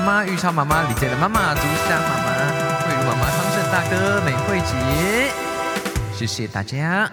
妈、玉超妈妈、李杰的妈妈、竹香妈妈、慧茹妈妈、康胜大哥、美惠姐，谢谢大家。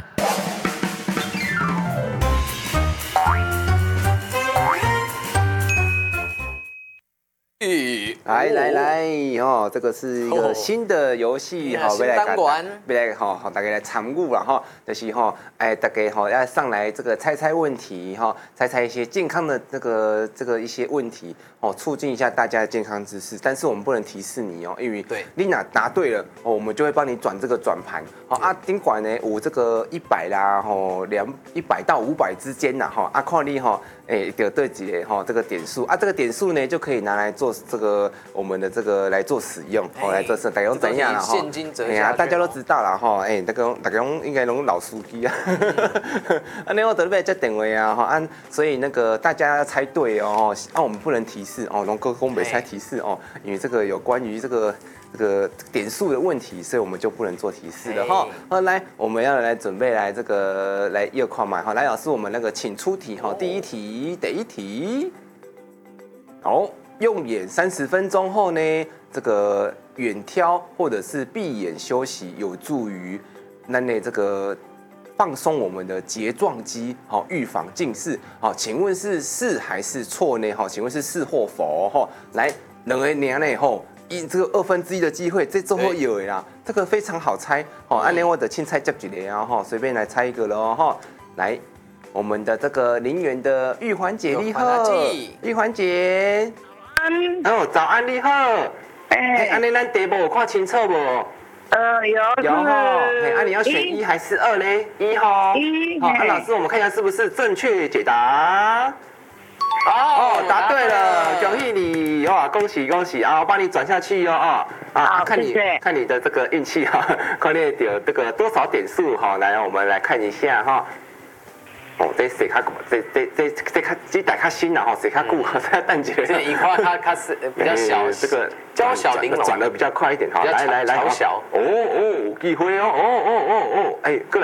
来哦，这个是一个新的游戏哈， 新单元， 来哈，大家来参与啦哈，就是哈，大家哈要上来这个猜猜问题哈，猜一些健康的这个一些问题哦，促进一下大家的健康知识。但是我们不能提示你哦，因为你答对了哦，我们就会帮你转这个转盘。好啊，尽管呢有这个100啦，吼100到500之间啦，哈，看你哈，得对几个哈这个点数啊，这个点数呢就可以拿来做这个我们的这个来做使用，来做大家怎样啦哈？ 现金折价， 大家都知道啦哈，大家应该拢老司机啊，那我得要接电话啊哈，所以那个大家要猜对哦，我们不能提示哦，龙哥公没猜提示哦，因为这个有关于这个点数的问题，所以我们就不能做提示了哈。好，来，我们要来准备来这个来右看嘛，好，来老师，我们那个请出题哈，第一题，好，用眼30分钟后呢，这个远眺或者是闭眼休息，有助于这个放松我们的睫状肌，好，预防近视。好，请问是还是错呢？好，请问是是或否？哈，来，2个年呢吼。这个1/2的机会，这最后有啦，这个非常好猜哦。按我的青菜接几个啊哈，随便来猜一个喽哈。来，我们的这个林园的玉环姐你好，玉环姐，早安你好，安尼咱题目有看清楚不？有哈，你要选1还是2呢？1哈，好，老师我们看一下是不是正确解答。答对了，恭喜你哇！恭喜啊！我帮你转下去哦看你的这个运气哈，看你有这个多少点数哈。来，我们来看一下哈。这谁较这台较新啦哈，谁较久？再等一下。 这一块它是比较小， 这个娇小玲珑， 转的比较快一点哈。来， 小小。 有机会哦。过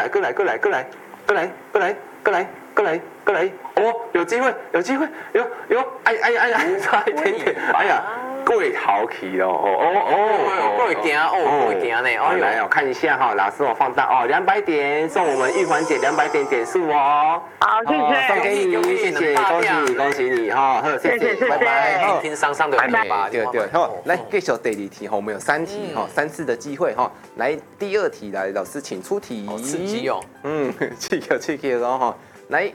来，有机会，有，哎呀，差一点点，哎呀，过头去了， 过会惊呢， 来看一下哈，老师我放大200点，送我们玉环姐200点数哦， 好，谢谢， 送给你，谢谢，恭喜你哈，谢谢，拜拜， 平平商的对，好，来继续第2题哈，我们有3题哈，3次的机会哈，来第2题来，老师请出题， 刺激哦， 刺激哦哈，来。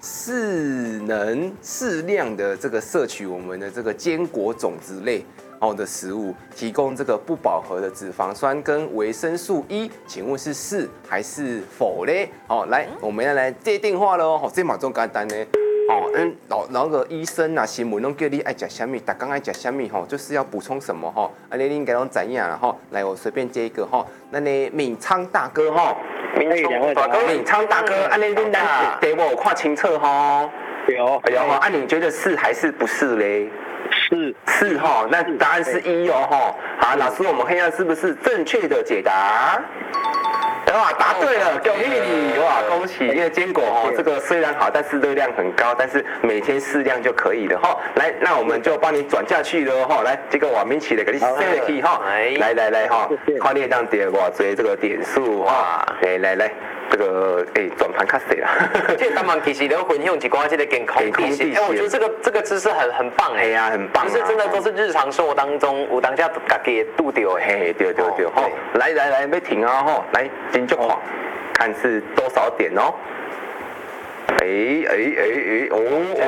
适量的这个摄取我们的这个坚果种子类的食物，提供这个不饱和的脂肪酸跟维生素 E， 请问是还是否嘞？来，我们要来接电话喽，这嘛种简单呢。那个医生啊，新闻拢叫你爱吃什么，大家爱吃什么就是要补充什么你应该拢怎样啦来，我随便接一个那敏昌大哥敏昌大哥，恁题目有看清楚有，你觉得是还是不是嘞？是那答案是1哦好，老师我们看一下是不是正确的解答。答对了，恭喜你哇！恭喜，因为坚果这个虽然好，但是热量很高，但是每天适量就可以了来，那我们就帮你转下去了来，这个我们起来给你 set 去来看你当点哇，追这个点数来。这个转盘卡谁啦？ 这当然其实都分享一寡这个健康知识。我觉得这个知识很棒很棒。 就是真的都是日常生活当中有当家自己拄到的。 对来，要停啊来，进去看是多少点